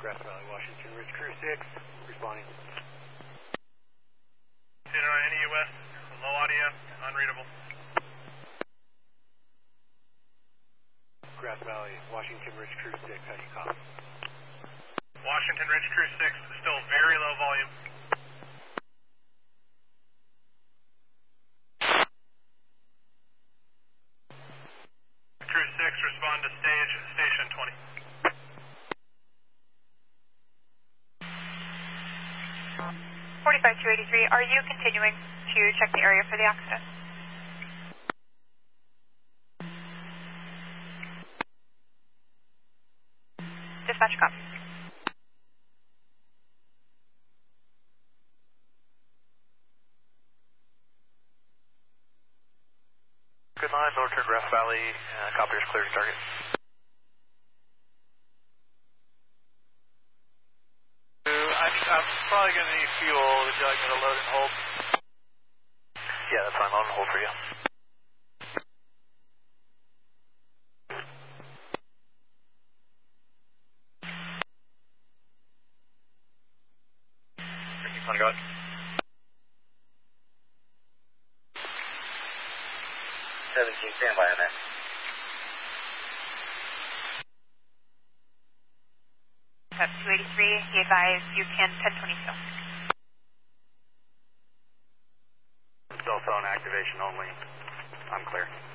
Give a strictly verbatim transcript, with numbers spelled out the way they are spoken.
Grass Valley, Washington Ridge Crew six, responding. Cedar N E U S, low audio, unreadable. Grass Valley, Washington Ridge Crew six, how do you copy? Washington Ridge Crew six, still very low volume. Crew six, respond to stage, station twenty. forty-five two eighty-three, are you continuing to check the area for the accident? Dispatch copy. Good line, Northern Grass Valley, uh, copiers clear to target. I'm, I'm probably going to need fuel. Would you like me to load and hold? Yeah, that's fine. Load and hold for you. Keep on going. seventeen, stand by on that. two eighty-three, he advised you can ten twenty-two. Cell phone activation only. I'm clear.